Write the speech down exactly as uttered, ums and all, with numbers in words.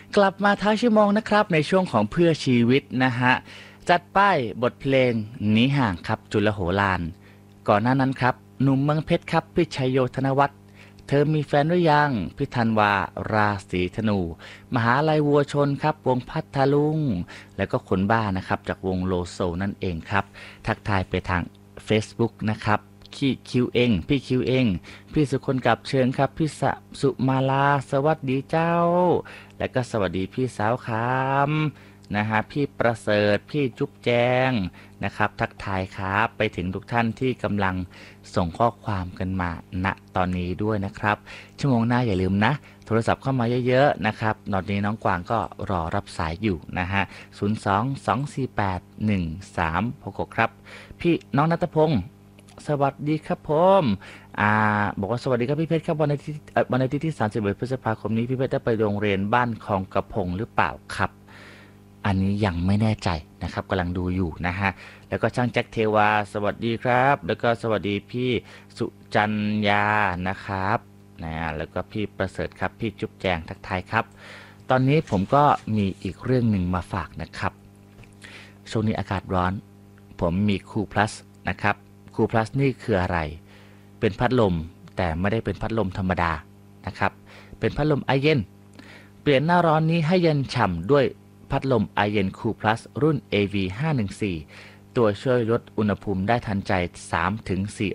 กลับมาท้ายชั่วโมงนะครับในช่วงของเพื่อชีวิตนะฮะจัดป้ายบทเพลงหนีห่างครับจุลโหฬารก่อนหน้านั้นครับหนุ่มเมืองเพชรครับพี่ชัยโยธนวัฒน์เธอมีแฟนหรือยังพี่ธันวาราศีธนูมหาลัยวัวชนครับวงพัทลุงแล้วก็คนบ้านะครับจากวงโลโซนั่นเองครับทักทายไปทาง Facebook นะครับพี่คิวเองพี่คิวเองพี่สุคนกับเชิญครับพี่สสุมาลาสวัสดีเจ้าและก็สวัสดีพี่สาวคำนะฮะพี่ประเสริฐพี่จุ๊บแจงนะครับทักทายครับไปถึงทุกท่านที่กำลังส่งข้อความกันมาณตอนนี้ด้วยนะครับชั่วโมงหน้าอย่าลืมนะโทรศัพท์เข้ามาเยอะๆนะครับตอนนี้น้องกวางก็รอรับสายอยู่นะฮะศูนย์ สอง สอง สี่ แปด หนึ่ง สาม หก หกครับพี่น้องณัฐพงศ์สวัสดีครับผมอ่าบอกว่าสวัสดีครับพี่เพชรครับวันอาทิตย์เอ่อวันอาทิตย์ที่สามสิบเอ็ดพฤษภาคมนี้พี่เพชรได้ไปโรงเรียนบ้านคลองกระพงหรือเปล่าครับอันนี้ยังไม่แน่ใจนะครับกำลังดูอยู่นะฮะแล้วก็ช่างแจ็คเทวาสวัสดีครับแล้วก็สวัสดีพี่สุจัญญานะครับนะแล้วก็พี่ประเสริฐครับพี่จุ๊บแจงทักทายครับตอนนี้ผมก็มีอีกเรื่องหนึ่งมาฝากนะครับช่วงนี้อากาศร้อนผมมีคูลพลัสนะครับคูลพลัสนี่คืออะไรเป็นพัดลมแต่ไม่ได้เป็นพัดลมธรรมดานะครับเป็นพัดลมไอเย็นเปลี่ยนหน้าร้อนนี้ให้เย็นฉ่ำด้วยพัดลมไอเย็นคูลพลัสรุ่น เอ วี ห้าหนึ่งสี่ ตัวช่วยลดอุณหภูมิได้ทันใจ สามถึงสี่